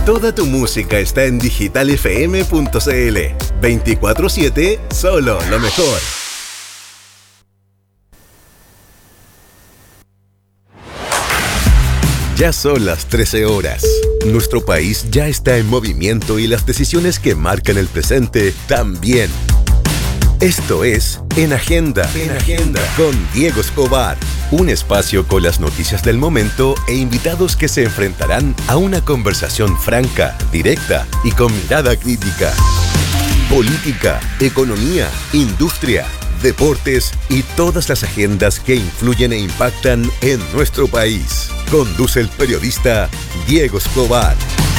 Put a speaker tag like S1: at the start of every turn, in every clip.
S1: Toda tu música está en digitalfm.cl. 24/7, solo lo mejor. Ya son las 13 horas. Nuestro país ya está en movimiento y las decisiones que marcan el presente también. Esto es En Agenda, con Diego Escobar. Un espacio con las noticias del momento e invitados que se enfrentarán a una conversación franca, directa y con mirada crítica. Política, economía, industria, deportes y todas las agendas que influyen e impactan en nuestro país. Conduce el periodista Diego Escobar.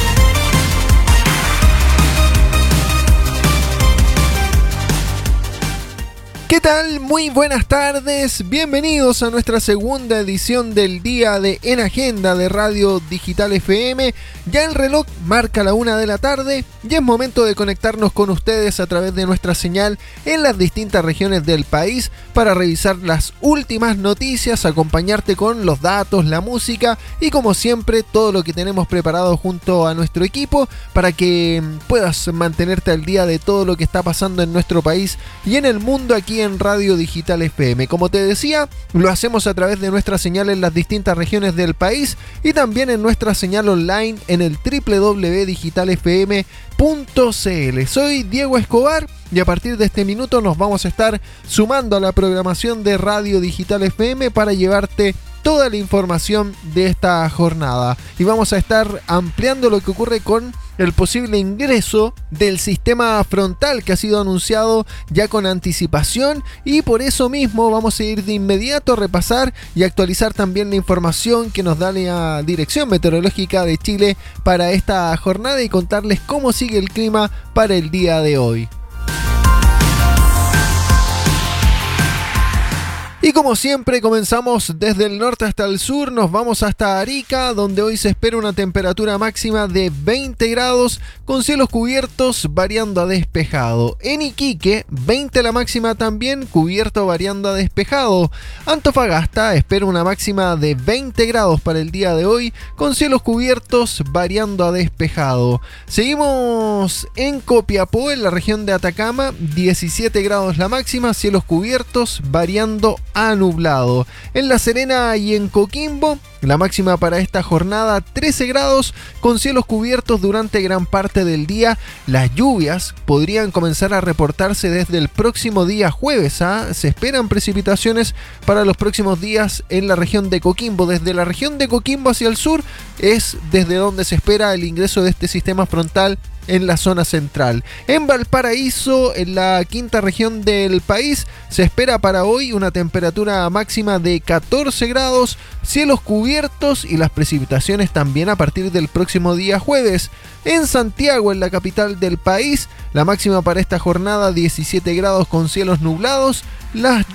S2: ¿Qué tal? Muy buenas tardes, bienvenidos a nuestra segunda edición del día de En Agenda de Radio Digital FM. Ya el reloj marca la 1 de la tarde y es momento de conectarnos con ustedes a través de nuestra señal en las distintas regiones del país para revisar las últimas noticias, acompañarte con los datos, la música y como siempre todo lo que tenemos preparado junto a nuestro equipo para que puedas mantenerte al día de todo lo que está pasando en nuestro país y en el mundo aquí en Radio Digital FM. Como te decía, lo hacemos a través de nuestra señal en las distintas regiones del país y también en nuestra señal online en el www.digitalfm.cl. Soy Diego Escobar y a partir de este minuto nos vamos a estar sumando a la programación de Radio Digital FM para llevarte toda la información de esta jornada y vamos a estar ampliando lo que ocurre con el posible ingreso del sistema frontal que ha sido anunciado ya con anticipación y por eso mismo vamos a ir de inmediato a repasar y actualizar también la información que nos da la Dirección Meteorológica de Chile para esta jornada y contarles cómo sigue el clima para el día de hoy. Y como siempre comenzamos desde el norte hasta el sur, nos vamos hasta Arica, donde hoy se espera una temperatura máxima de 20 grados con cielos cubiertos variando a despejado. En Iquique, 20 la máxima también, cubierto variando a despejado. Antofagasta espera una máxima de 20 grados para el día de hoy con cielos cubiertos variando a despejado. Seguimos en Copiapó, en la región de Atacama, 17 grados la máxima, cielos cubiertos variando a nublado. En La Serena y en Coquimbo, la máxima para esta jornada 13 grados con cielos cubiertos durante gran parte del día. Las lluvias podrían comenzar a reportarse desde el próximo día jueves. Se esperan precipitaciones para los próximos días en la región de Coquimbo. Desde la región de Coquimbo hacia el sur es desde donde se espera el ingreso de este sistema frontal en la zona central. En Valparaíso, en la quinta región del país, se espera para hoy una temperatura máxima de 14 grados, cielos cubiertos y las precipitaciones también a partir del próximo día jueves. En Santiago, en la capital del país, la máxima para esta jornada 17 grados con cielos nublados, las